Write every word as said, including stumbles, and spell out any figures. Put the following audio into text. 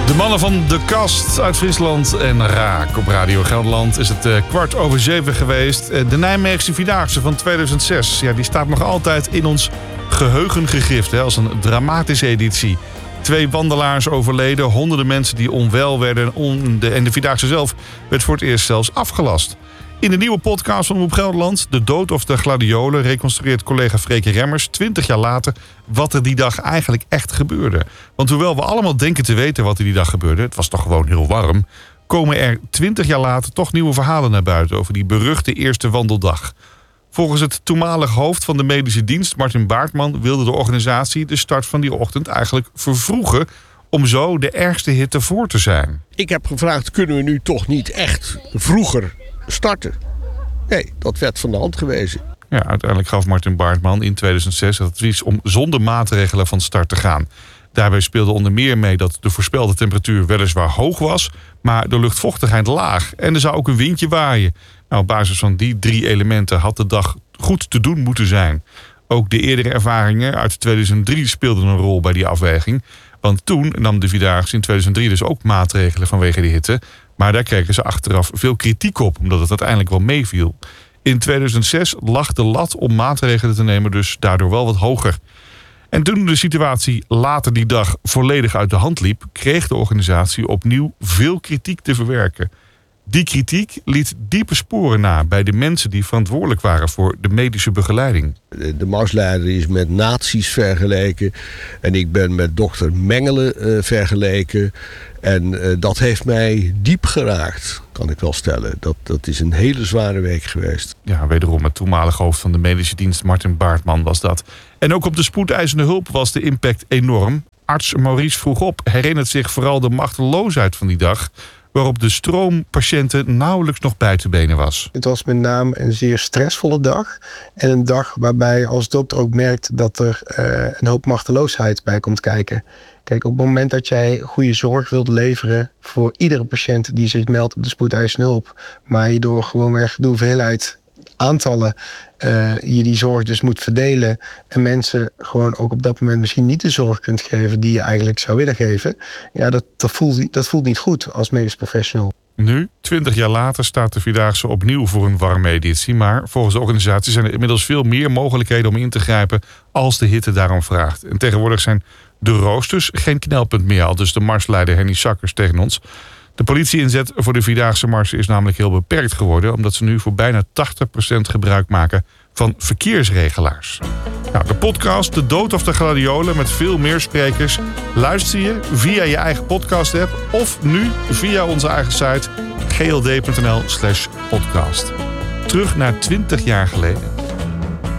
De mannen van De Kast uit Friesland en Raak. Op Radio Gelderland is het uh, kwart over zeven geweest. Uh, de Nijmeegse Vierdaagse van tweeduizend zes. Ja, die staat nog altijd in ons geheugen gegrift. Hè, als een dramatische editie. Twee wandelaars overleden. Honderden mensen die onwel werden. On de, en de Vierdaagse zelf werd voor het eerst zelfs afgelast. In de nieuwe podcast van Omroep Gelderland, De Dood of de Gladiolen, reconstrueert collega Freke Remmers twintig jaar later wat er die dag eigenlijk echt gebeurde. Want hoewel we allemaal denken te weten wat er die dag gebeurde, het was toch gewoon heel warm, komen er twintig jaar later toch nieuwe verhalen naar buiten over die beruchte eerste wandeldag. Volgens het toenmalig hoofd van de medische dienst, Martin Baartman, wilde de organisatie de start van die ochtend eigenlijk vervroegen om zo de ergste hitte voor te zijn. Ik heb gevraagd, kunnen we nu toch niet echt vroeger starten? Nee, dat werd van de hand gewezen. Ja, uiteindelijk gaf Martin Baartman in tweeduizend zes het advies om zonder maatregelen van start te gaan. Daarbij speelde onder meer mee dat de voorspelde temperatuur weliswaar hoog was, maar de luchtvochtigheid laag. En er zou ook een windje waaien. Nou, op basis van die drie elementen had de dag goed te doen moeten zijn. Ook de eerdere ervaringen uit tweeduizend drie speelden een rol bij die afweging. Want toen nam de Vierdaagse in tweeduizend drie dus ook maatregelen vanwege de hitte. Maar daar kregen ze achteraf veel kritiek op, omdat het uiteindelijk wel meeviel. In tweeduizend zes lag de lat om maatregelen te nemen dus daardoor wel wat hoger. En toen de situatie later die dag volledig uit de hand liep, kreeg de organisatie opnieuw veel kritiek te verwerken. Die kritiek liet diepe sporen na bij de mensen die verantwoordelijk waren voor de medische begeleiding. De, de marsleider is met nazi's vergeleken en ik ben met dokter Mengele uh, vergeleken. En uh, dat heeft mij diep geraakt, kan ik wel stellen. Dat, dat is een hele zware week geweest. Ja, wederom het toenmalig hoofd van de medische dienst Martin Baartman was dat. En ook op de spoedeisende hulp was de impact enorm. Arts Maurice vroeg op herinnert zich vooral de machteloosheid van die dag, waarop de stroom patiënten nauwelijks nog bij te benen was. Het was met name een zeer stressvolle dag. En een dag waarbij je als dokter ook merkt dat er uh, een hoop machteloosheid bij komt kijken. Kijk, op het moment dat jij goede zorg wilt leveren voor iedere patiënt die zich meldt op de spoedeisende hulp, maar je door gewoonweg de hoeveelheid aantallen uh, je die zorg dus moet verdelen en mensen gewoon ook op dat moment misschien niet de zorg kunt geven die je eigenlijk zou willen geven, ja, dat, dat, voelt, dat voelt niet goed als medisch professional. Nu, twintig jaar later, staat de Vierdaagse opnieuw voor een warme editie, maar volgens de organisatie zijn er inmiddels veel meer mogelijkheden om in te grijpen als de hitte daarom vraagt. En tegenwoordig zijn de roosters geen knelpunt meer, al dus de marsleider Henny Sakkers tegen ons. De politie-inzet voor de Vierdaagse mars is namelijk heel beperkt geworden, omdat ze nu voor bijna tachtig procent gebruik maken van verkeersregelaars. Nou, de podcast De Dood of de Gladiolen met veel meer sprekers luister je via je eigen podcast-app of nu via onze eigen site g l d punt n l slash podcast. Terug naar twintig jaar geleden.